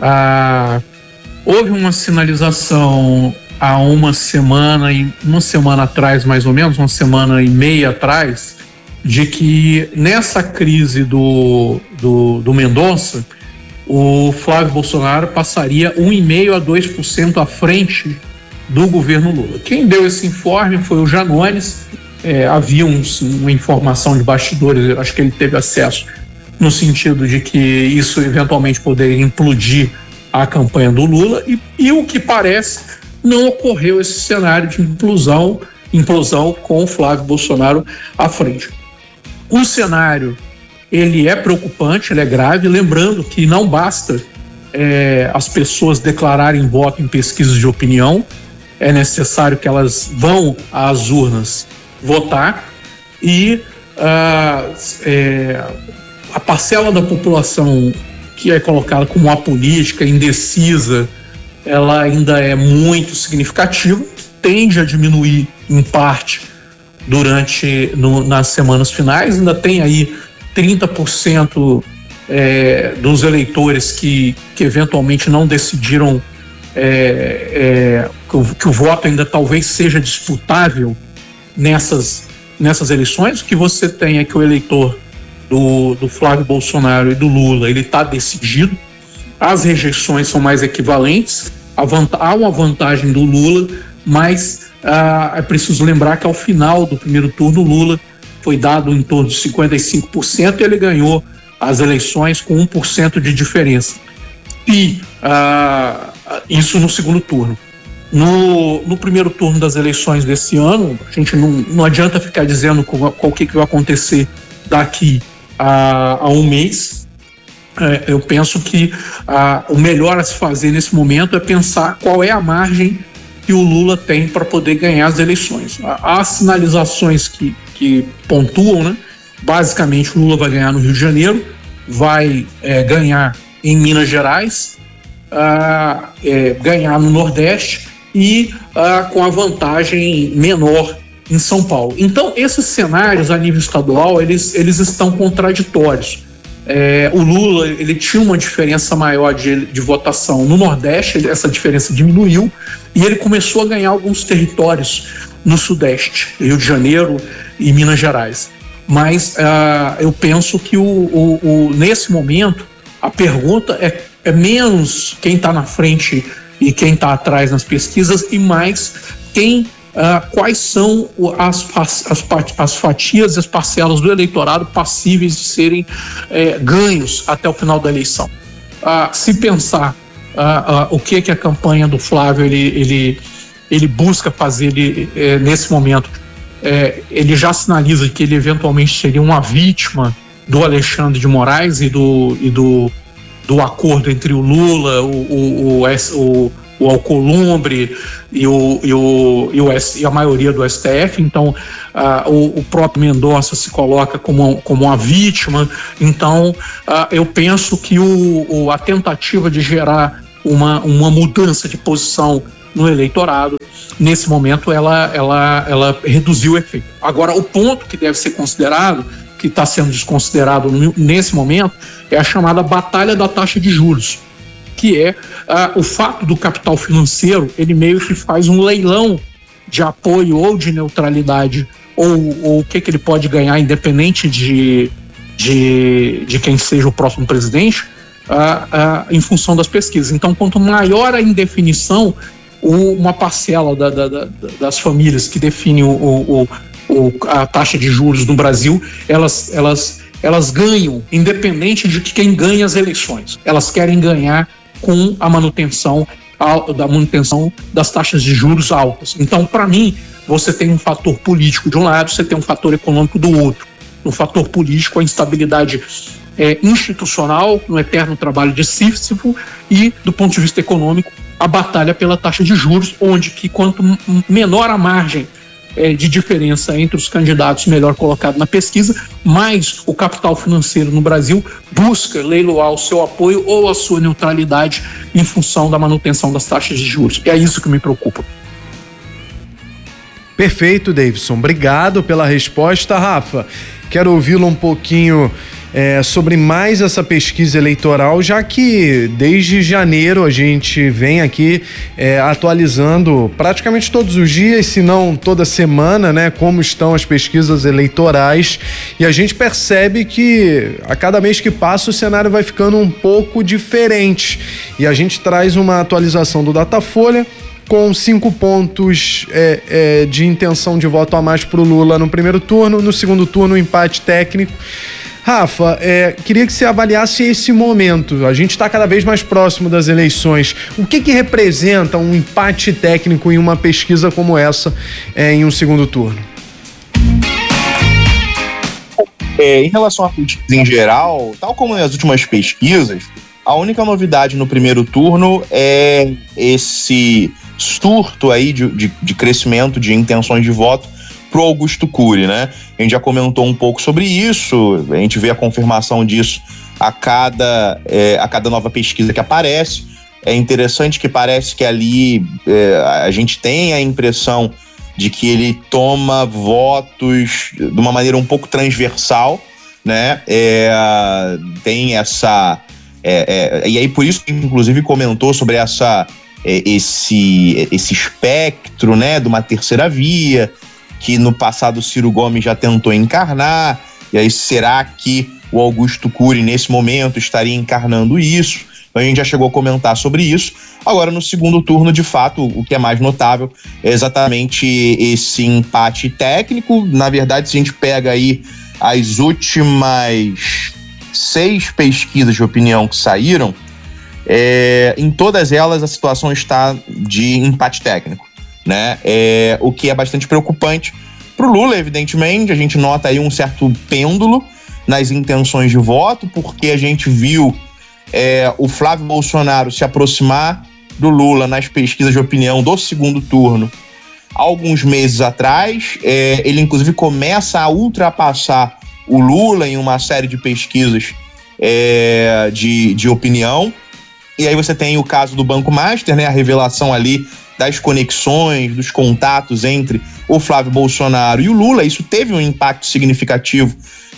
Ah, houve uma sinalização há uma semana e uma semana atrás, mais ou menos, uma semana e meia atrás, de que nessa crise do, do, do Mendonça, o Flávio Bolsonaro passaria um vírgula cinco a dois por cento à frente do governo Lula. Quem deu esse informe foi o Janones. É, havia um, uma informação de bastidores, acho que ele teve acesso, no sentido de que isso eventualmente poderia implodir a campanha do Lula, e, e o que parece não ocorreu esse cenário de implosão, implosão com o Flávio Bolsonaro à frente. O cenário, ele é preocupante, ele é grave, lembrando que não basta é, as pessoas declararem voto em pesquisas de opinião, é necessário que elas vão às urnas votar e ah, é, a parcela da população que é colocada como apolítica, indecisa, ela ainda é muito significativa, tende a diminuir em parte durante no, nas semanas finais. Ainda tem aí trinta por cento é, dos eleitores que, que eventualmente não decidiram é, é, que, o, que o voto ainda talvez seja disputável nessas, nessas eleições. O que você tem é que o eleitor do, do Flávio Bolsonaro e do Lula, ele está decidido, as rejeições são mais equivalentes, há uma vantagem do Lula, mas ah, é preciso lembrar que ao final do primeiro turno o Lula foi dado em torno de cinquenta e cinco por cento e ele ganhou as eleições com um por cento de diferença. E ah, isso no segundo turno. No, no primeiro turno das eleições desse ano, a gente não, não adianta ficar dizendo qual, qual que vai acontecer daqui a, a um mês. É, eu penso que ah, o melhor a se fazer nesse momento é pensar qual é a margem que o Lula tem para poder ganhar as eleições. Há sinalizações que, que pontuam, né? Basicamente o Lula vai ganhar no Rio de Janeiro, vai é, ganhar em Minas Gerais, ah, é, ganhar no Nordeste e ah, com a vantagem menor em São Paulo. Então esses cenários a nível estadual eles, eles estão contraditórios. É, o Lula ele tinha uma diferença maior de, de votação no Nordeste, ele, essa diferença diminuiu e ele começou a ganhar alguns territórios no Sudeste, Rio de Janeiro e Minas Gerais. Mas uh, eu penso que o, o, o, nesse momento a pergunta é, é menos quem está na frente e quem está atrás nas pesquisas e mais quem Uh, quais são as, as, as fatias e as parcelas do eleitorado passíveis de serem eh, ganhos até o final da eleição. Uh, se pensar uh, uh, o que que a campanha do Flávio ele, ele, ele busca fazer ele, eh, nesse momento. Eh, ele já sinaliza que ele eventualmente seria uma vítima do Alexandre de Moraes e do, e do, do acordo entre o Lula, o, o, o, o, o Alcolumbre e, o, e, o, e, o, e a maioria do S T F. Então uh, o, o próprio Mendonça se coloca como, como uma vítima. Então uh, eu penso que o, o, a tentativa de gerar uma, uma mudança de posição no eleitorado, nesse momento ela, ela, ela reduziu o efeito. Agora, o ponto que deve ser considerado, que está sendo desconsiderado nesse momento, é a chamada batalha da taxa de juros, que é uh, o fato do capital financeiro, ele meio que faz um leilão de apoio ou de neutralidade, ou, ou o que, que ele pode ganhar, independente de, de, de quem seja o próximo presidente, uh, uh, em função das pesquisas. Então, quanto maior a indefinição, uma parcela da, da, da, das famílias que definem o, o, o, a taxa de juros no Brasil, elas, elas, elas ganham, independente de quem ganha as eleições. Elas querem ganhar com a manutenção, a, da manutenção das taxas de juros altas. Então, para mim, você tem um fator político de um lado, você tem um fator econômico do outro. No fator político, a instabilidade é, institucional, no eterno trabalho de Sísifo, e, do ponto de vista econômico, a batalha pela taxa de juros, onde que quanto menor a margem é, de diferença entre os candidatos melhor colocado na pesquisa, mais o capital financeiro no Brasil busca leiloar o seu apoio ou a sua neutralidade em função da manutenção das taxas de juros. É isso que me preocupa. Perfeito, Davidson. Obrigado pela resposta, Rafa. Quero ouvi-lo um pouquinho É, sobre mais essa pesquisa eleitoral, já que desde janeiro a gente vem aqui é, atualizando praticamente todos os dias, se não toda semana, né, como estão as pesquisas eleitorais, e a gente percebe que a cada mês que passa o cenário vai ficando um pouco diferente, e a gente traz uma atualização do Datafolha com cinco pontos é, é, de intenção de voto a mais para o Lula no primeiro turno, no segundo turno um empate técnico. Rafa, é, queria que você avaliasse esse momento. A gente está cada vez mais próximo das eleições. O que que representa um empate técnico em uma pesquisa como essa é, em um segundo turno? É, em relação a políticas em geral, tal como nas últimas pesquisas, a única novidade no primeiro turno é esse surto aí de, de, de crescimento de intenções de voto pro Augusto Cury, né? A gente já comentou um pouco sobre isso, a gente vê a confirmação disso a cada, é, a cada nova pesquisa que aparece. É interessante que parece que ali é, a gente tem a impressão de que ele toma votos de uma maneira um pouco transversal, né? É, tem essa... É, é, e aí por isso que inclusive comentou sobre essa, é, esse, esse espectro, né, de uma terceira via, que no passado o Ciro Gomes já tentou encarnar, e aí será que o Augusto Cury nesse momento estaria encarnando isso? Então a gente já chegou a comentar sobre isso. Agora no segundo turno, de fato, o que é mais notável é exatamente esse empate técnico. Na verdade, se a gente pega aí as últimas seis pesquisas de opinião que saíram, é, em todas elas a situação está de empate técnico, né? É, o que é bastante preocupante para o Lula, evidentemente. A gente nota aí um certo pêndulo nas intenções de voto, porque a gente viu é, o Flávio Bolsonaro se aproximar do Lula nas pesquisas de opinião do segundo turno alguns meses atrás. É, ele inclusive começa a ultrapassar o Lula em uma série de pesquisas é, de, de opinião. E aí você tem o caso do Banco Master, né? A revelação ali das conexões, dos contatos entre o Flávio Bolsonaro e o Lula. Isso teve um impacto significativo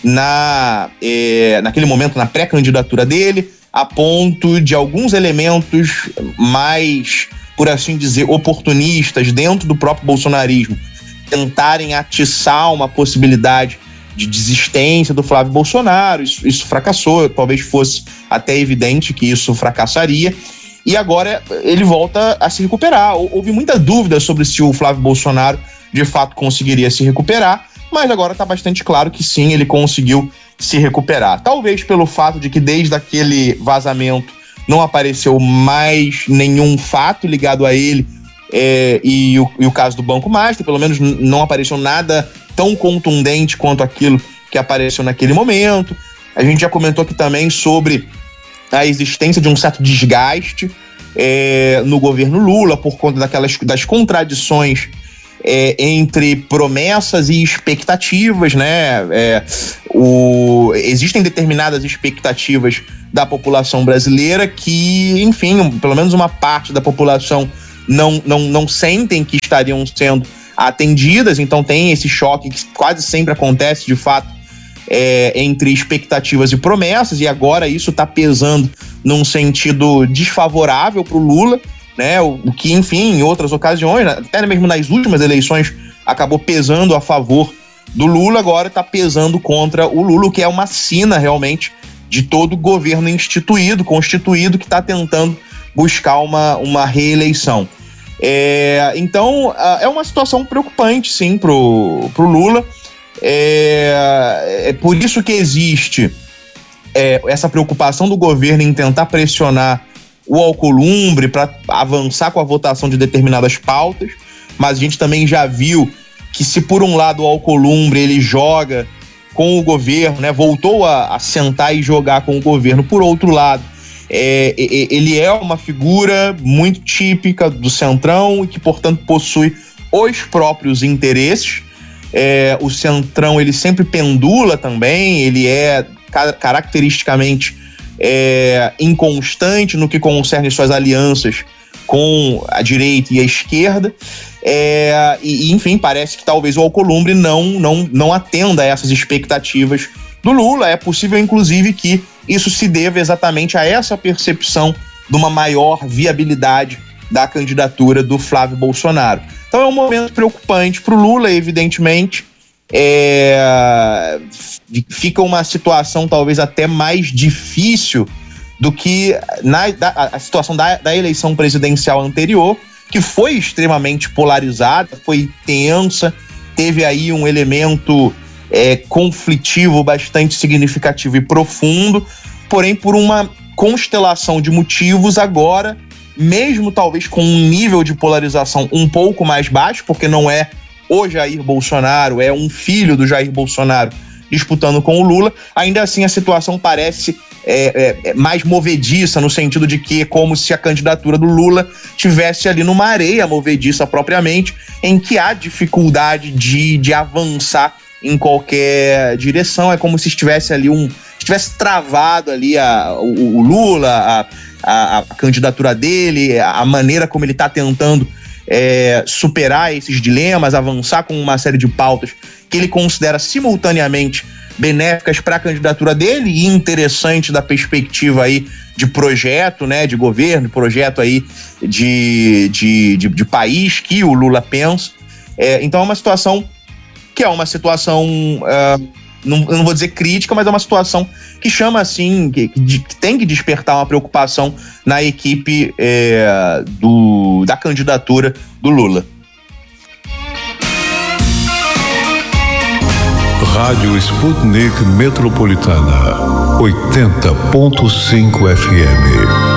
na, é, naquele momento, na pré-candidatura dele, a ponto de alguns elementos mais, por assim dizer, oportunistas dentro do próprio bolsonarismo tentarem atiçar uma possibilidade de desistência do Flávio Bolsonaro. Isso, isso fracassou, talvez fosse até evidente que isso fracassaria. E agora ele volta a se recuperar. Houve muita dúvida sobre se o Flávio Bolsonaro de fato conseguiria se recuperar, mas agora está bastante claro que sim, ele conseguiu se recuperar. Talvez pelo fato de que desde aquele vazamento não apareceu mais nenhum fato ligado a ele, é, e, o, e o caso do Banco Master, pelo menos n- não apareceu nada tão contundente quanto aquilo que apareceu naquele momento. A gente já comentou aqui também sobre a existência de um certo desgaste é, no governo Lula por conta daquelas, das contradições é, entre promessas e expectativas, né? É, o, existem determinadas expectativas da população brasileira que, enfim, pelo menos uma parte da população não, não, não sentem que estariam sendo atendidas, então tem esse choque que quase sempre acontece, de fato, é, entre expectativas e promessas, e agora isso está pesando num sentido desfavorável para o Lula, né? O, o que, enfim, em outras ocasiões, até mesmo nas últimas eleições, acabou pesando a favor do Lula, agora está pesando contra o Lula, o que é uma sina realmente de todo governo instituído, constituído, que está tentando buscar uma, uma reeleição. É, então, é uma situação preocupante, sim, pro, pro Lula. É, é por isso que existe é, essa preocupação do governo em tentar pressionar o Alcolumbre para avançar com a votação de determinadas pautas, mas a gente também já viu que, se por um lado o Alcolumbre ele joga com o governo, né, voltou a, a sentar e jogar com o governo, por outro lado, É, ele é uma figura muito típica do Centrão e que, portanto, possui os próprios interesses. É, o Centrão, ele sempre pendula também, ele é caracteristicamente é, inconstante no que concerne suas alianças com a direita e a esquerda. É, e, enfim, parece que talvez o Alcolumbre não, não, não atenda a essas expectativas do Lula. É possível, inclusive, que isso se deva exatamente a essa percepção de uma maior viabilidade da candidatura do Flávio Bolsonaro. Então é um momento preocupante para o Lula, evidentemente. É... Fica uma situação talvez até mais difícil do que na, da, a situação da, da eleição presidencial anterior, que foi extremamente polarizada, foi tensa, teve aí um elemento É, conflitivo bastante significativo e profundo, porém por uma constelação de motivos agora, mesmo talvez com um nível de polarização um pouco mais baixo, porque não é o Jair Bolsonaro, é um filho do Jair Bolsonaro disputando com o Lula, ainda assim a situação parece é, é, mais movediça, no sentido de que é como se a candidatura do Lula tivesse ali numa areia movediça propriamente, em que há dificuldade de, de avançar em qualquer direção. É como se estivesse ali um estivesse travado ali a, o, o Lula, a, a, a candidatura dele, a maneira como ele está tentando é, superar esses dilemas, avançar com uma série de pautas que ele considera simultaneamente benéficas para a candidatura dele e interessante da perspectiva aí de projeto, né, de governo, de projeto aí de, de, de, de país que o Lula pensa. É, então é uma situação que é uma situação, uh, não, eu não vou dizer crítica, mas é uma situação que chama, assim, que, que, que tem que despertar uma preocupação na equipe é, do, da candidatura do Lula. Rádio Sputnik Metropolitana, oitenta ponto cinco F M.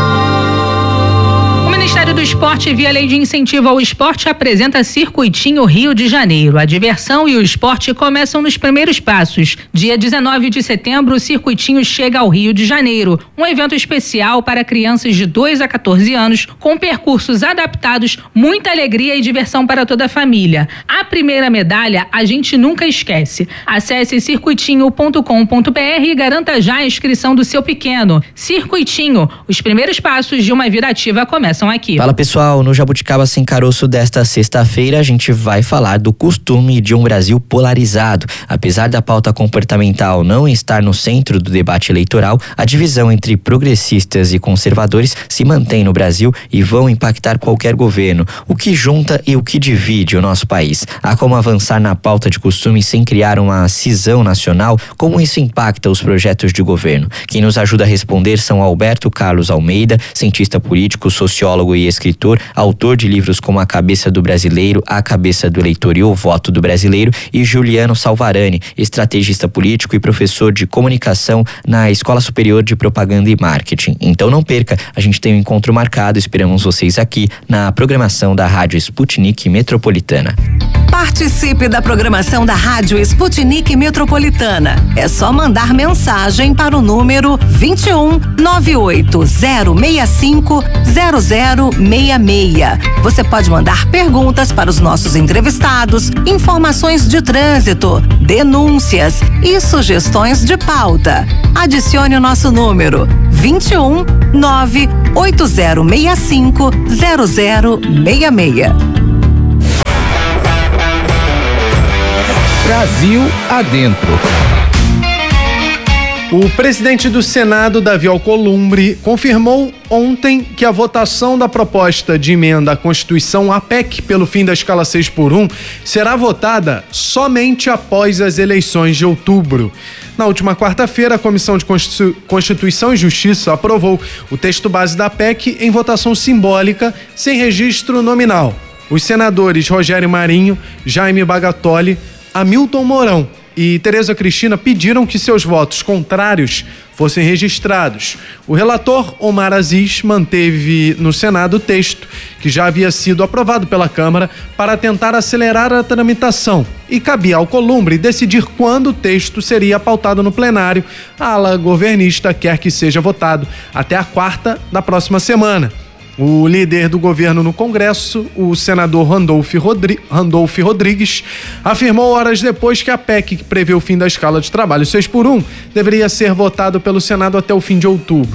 O Ministério do Esporte, via Lei de Incentivo ao Esporte, apresenta Circuitinho Rio de Janeiro. A diversão e o esporte começam nos primeiros passos. Dia dezenove de setembro, o Circuitinho chega ao Rio de Janeiro. Um evento especial para crianças de dois a quatorze anos, com percursos adaptados, muita alegria e diversão para toda a família. A primeira medalha a gente nunca esquece. Acesse circuitinho ponto com ponto b r e garanta já a inscrição do seu pequeno. Circuitinho, os primeiros passos de uma vida ativa começam aqui. Fala pessoal, no Jabuticaba Sem Caroço desta sexta-feira a gente vai falar do costume de um Brasil polarizado. Apesar da pauta comportamental não estar no centro do debate eleitoral, a divisão entre progressistas e conservadores se mantém no Brasil e vão impactar qualquer governo. O que junta e o que divide o nosso país? Há como avançar na pauta de costume sem criar uma cisão nacional? Como isso impacta os projetos de governo? Quem nos ajuda a responder são Alberto Carlos Almeida, cientista político, sociólogo sociólogo e escritor, autor de livros como A Cabeça do Brasileiro, A Cabeça do Eleitor e O Voto do Brasileiro, e Juliano Salvarani, estrategista político e professor de comunicação na Escola Superior de Propaganda e Marketing. Então não perca, a gente tem um encontro marcado, esperamos vocês aqui na programação da Rádio Sputnik Metropolitana. Participe da programação da Rádio Sputnik Metropolitana. É só mandar mensagem para o número vinte e um, nove oito zero seis cinco, zero zero seis seis. Você pode mandar perguntas para os nossos entrevistados, informações de trânsito, denúncias e sugestões de pauta. Adicione o nosso número vinte e um, nove oito zero seis cinco, zero zero seis seis. Brasil Adentro. O presidente do Senado, Davi Alcolumbre, confirmou ontem que a votação da proposta de emenda à Constituição, a P E C, pelo fim da escala seis por um, será votada somente após as eleições de outubro. Na última quarta-feira, a Comissão de Constituição e Justiça aprovou o texto base da P E C em votação simbólica, sem registro nominal. Os senadores Rogério Marinho, Jaime Bagatoli, Hamilton Mourão e Tereza Cristina pediram que seus votos contrários fossem registrados. O relator Omar Aziz manteve no Senado o texto que já havia sido aprovado pela Câmara para tentar acelerar a tramitação e cabia ao Alcolumbre decidir quando o texto seria pautado no plenário. A ala governista quer que seja votado até a quarta da próxima semana. O líder do governo no Congresso, o senador Randolph, Rodri- Randolph Rodrigues, afirmou horas depois que a P E C, que prevê o fim da escala de trabalho seis por um, deveria ser votado pelo Senado até o fim de outubro.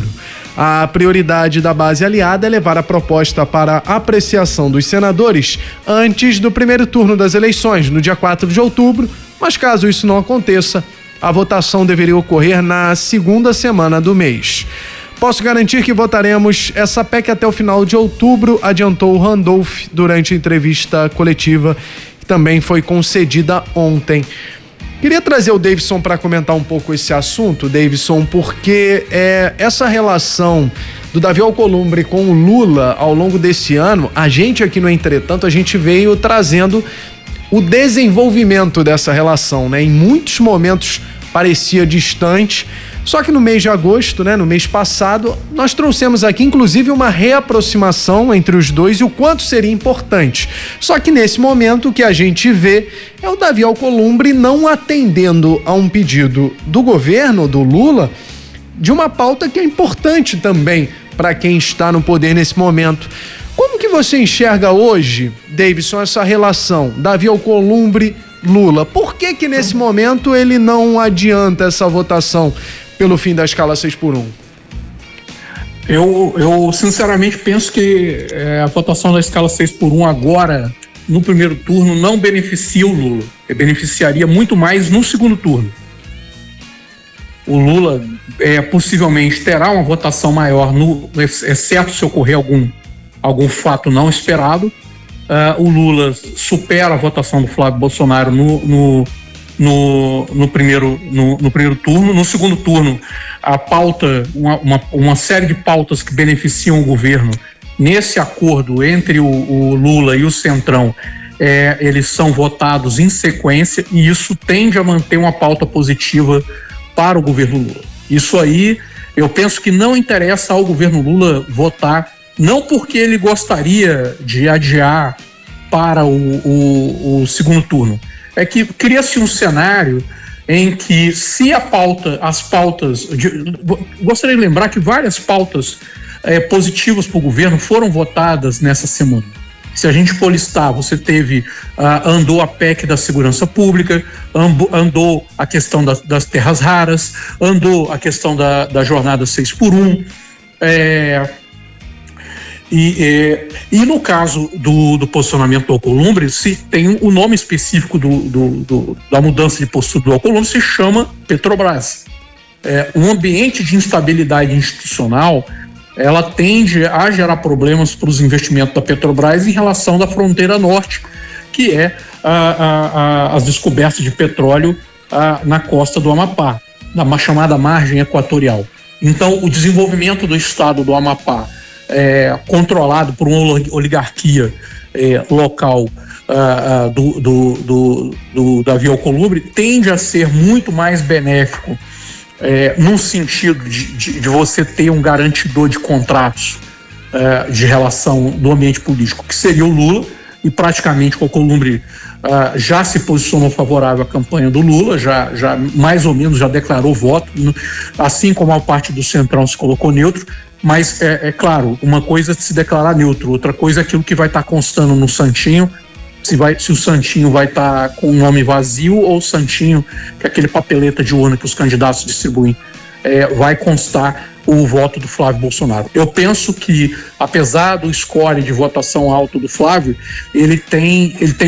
A prioridade da base aliada é levar a proposta para apreciação dos senadores antes do primeiro turno das eleições, no dia quatro de outubro, mas caso isso não aconteça, a votação deveria ocorrer na segunda semana do mês. Posso garantir que votaremos essa P E C até o final de outubro, adiantou o Randolph durante a entrevista coletiva que também foi concedida ontem. Queria trazer o Davidson para comentar um pouco esse assunto, Davidson, porque é, essa relação do Davi Alcolumbre com o Lula ao longo desse ano, a gente aqui no Entretanto, a gente veio trazendo o desenvolvimento dessa relação, né? Em muitos momentos parecia distante, só que no mês de agosto, né, no mês passado, nós trouxemos aqui inclusive uma reaproximação entre os dois e o quanto seria importante. Só que nesse momento o que a gente vê é o Davi Alcolumbre não atendendo a um pedido do governo, do Lula, de uma pauta que é importante também para quem está no poder nesse momento. Como que você enxerga hoje, Davidson, essa relação Davi Alcolumbre Lula? Por que que nesse momento ele não adianta essa votação pelo fim da escala seis por um? Eu, eu sinceramente penso que é, a votação da escala seis por um agora, no primeiro turno, não beneficia o Lula. Beneficiaria muito mais no segundo turno. O Lula é, possivelmente terá uma votação maior, no, exceto se ocorrer algum, algum fato não esperado. Uh, o Lula supera a votação do Flávio Bolsonaro no, no, no, no, primeiro, no, no primeiro turno. No segundo turno, a pauta, uma, uma, uma série de pautas que beneficiam o governo nesse acordo entre o, o Lula e o Centrão, é, eles são votados em sequência e isso tende a manter uma pauta positiva para o governo Lula. Isso aí, eu penso que não interessa ao governo Lula votar, não porque ele gostaria de adiar para o, o, o segundo turno. É que cria-se um cenário em que, se a pauta, as pautas... De, gostaria de lembrar que várias pautas é, positivas para o governo foram votadas nessa semana. Se a gente for listar, você teve, uh, andou a P E C da segurança pública, andou a questão das, das terras raras, andou a questão da, da jornada seis por um, é... E, e, e no caso do, do posicionamento do Alcolumbre, se tem o nome específico do, do, do, da mudança de postura do Alcolumbre, se chama Petrobras. É, um ambiente de instabilidade institucional, ela tende a gerar problemas para os investimentos da Petrobras em relação da fronteira norte, que é a, a, a, as descobertas de petróleo a, na costa do Amapá, na chamada margem equatorial. Então, o desenvolvimento do estado do Amapá é, controlado por uma oligarquia é, local uh, uh, do, do, do, do Davi Alcolumbre, tende a ser muito mais benéfico é, no sentido de, de, de você ter um garantidor de contratos é, de relação do ambiente político, que seria o Lula, e praticamente o Alcolumbre uh, já se posicionou favorável à campanha do Lula, já, já mais ou menos já declarou voto, assim como a parte do Centrão se colocou neutro, mas é, é claro, uma coisa é se declarar neutro, outra coisa é aquilo que vai estar tá constando no Santinho, se, vai, se o Santinho vai estar tá com o nome vazio ou o Santinho, que é aquele papeleta de urna que os candidatos distribuem, é, vai constar o voto do Flávio Bolsonaro. Eu penso que, apesar do score de votação alto do Flávio, ele tem, ele tem